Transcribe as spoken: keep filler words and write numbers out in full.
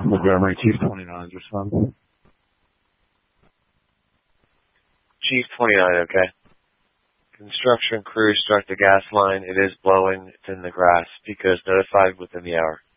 Montgomery, Chief twenty-nine, respond. Chief twenty-nine, okay. Construction crew struck the gas line. It is blowing. It's in the grass. Because notified within the hour.